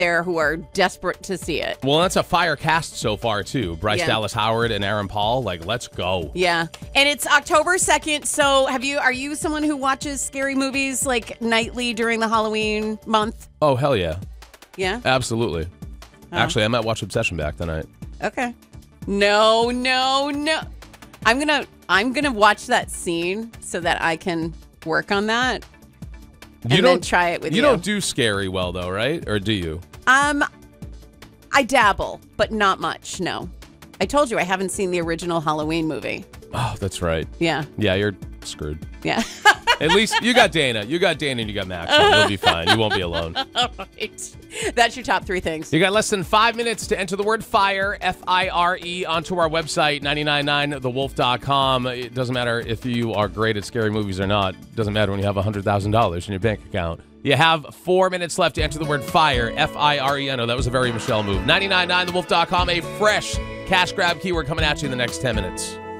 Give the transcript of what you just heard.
there who are desperate to see it. Well, that's a fire cast so far, too. Bryce Dallas Howard and Aaron Paul. Like, let's go. Yeah. And it's October 2nd. So are you someone who watches scary movies like nightly during the Halloween month? Oh, hell yeah. Yeah? Absolutely. Actually, I might watch Obsession back tonight. Okay. No. I'm gonna watch that scene so that I can work on that and then try it with you. You don't do scary well, though, right? Or do you? I dabble, but not much, no. I told you I haven't seen the original Halloween movie. Oh, that's right. Yeah. Yeah, you're screwed. Yeah. At least you got Dana. You got Dana and you got Max. So you'll be fine. You won't be alone. All right. That's your top 3 things. You got less than 5 minutes to enter the word FIRE, F-I-R-E, onto our website, 999thewolf.com. It doesn't matter if you are great at scary movies or not. It doesn't matter when you have $100,000 in your bank account. You have 4 minutes left to enter the word FIRE, F-I-R-E. I know that was a very Michelle move. 999thewolf.com, a fresh cash grab keyword coming at you in the next 10 minutes.